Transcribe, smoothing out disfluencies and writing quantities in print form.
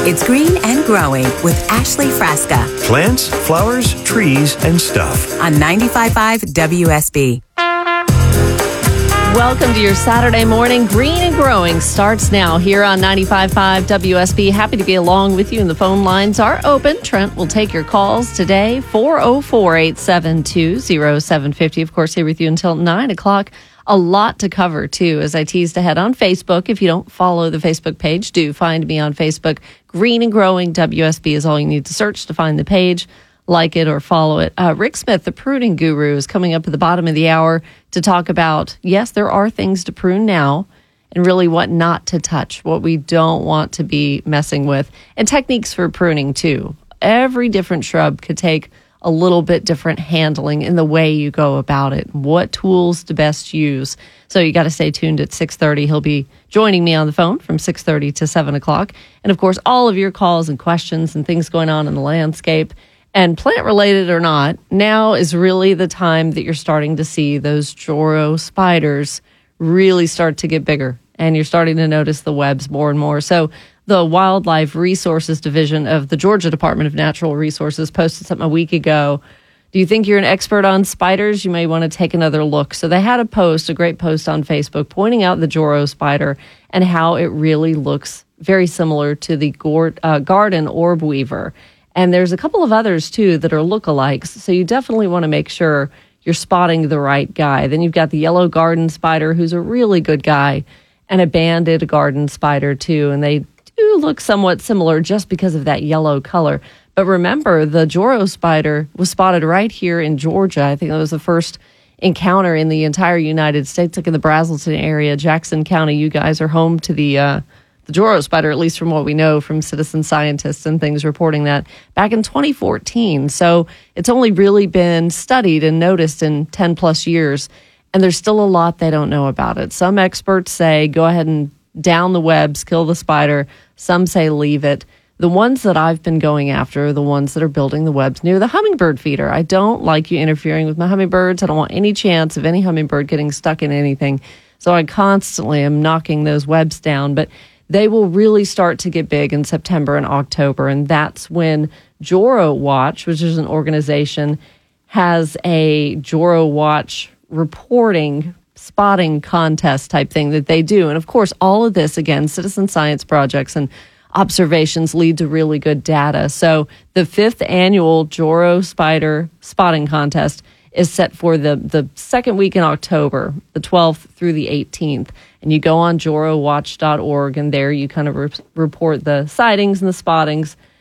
It's Green and Growing with Ashley Frasca Plants, flowers, trees, and stuff. on 95.5 WSB. Welcome to your Saturday morning. Green and Growing starts now here on 95.5 WSB. Happy to be along with you, and the phone lines are open. Trent will take your calls today, 404-872-0750. Of course, here with you until 9 o'clock. A lot to cover, too, as I teased ahead on Facebook. If you don't follow the Facebook page, do find me on Facebook. Green and Growing WSB is all you need to search to find the page. Like it or follow it. Rick Smith, the pruning guru, is coming up at the bottom of the hour to talk about, yes, there are things to prune now and really what not to touch, what we don't want to be messing with, and techniques for pruning, too. Every different shrub could take a little bit different handling in the way you go about it, what tools to best use. So you got to stay tuned at 6:30. He'll be joining me on the phone from 6:30 to 7 o'clock. And, of course, all of your calls and questions and things going on in the landscape. And plant-related or not, now is really the time that you're starting to see those Joro spiders really start to get bigger. And you're starting to notice the webs more and more. So the Wildlife Resources Division of the Georgia Department of Natural Resources posted something a week ago. Do you think you're an expert on spiders? You may want to take another look. So they had a great post on Facebook, pointing out the Joro spider and how it really looks very similar to the garden orb weaver. And there's a couple of others, too, that are lookalikes. So you definitely want to make sure you're spotting the right guy. Then you've got the yellow garden spider, who's a really good guy, and a banded garden spider, too. And they do look somewhat similar just because of that yellow color. But remember, the Joro spider was spotted right here in Georgia. I think that was the first encounter in the entire United States, like in the Brazelton area, Jackson County. You guys are home to the Joro spider, at least from what we know from citizen scientists and things reporting that back in 2014. So it's only really been studied and noticed in 10 plus years. And there's still a lot they don't know about it. Some experts say go ahead and down the webs, kill the spider. Some say leave it. The ones that I've been going after are the ones that are building the webs near the hummingbird feeder. I don't like you interfering with my hummingbirds. I don't want any chance of any hummingbird getting stuck in anything. So I constantly am knocking those webs down. But they will really start to get big in September and October, and that's when Joro Watch, which is an organization, has a Joro Watch reporting, spotting contest type thing that they do. And, of course, all of this, again, citizen science projects and observations lead to really good data. So the 5th annual Joro Spider Spotting Contest is set for the second week in October, the 12th through the 18th. And you go on jorowatch.org, and there you kind of report the sightings and the spottings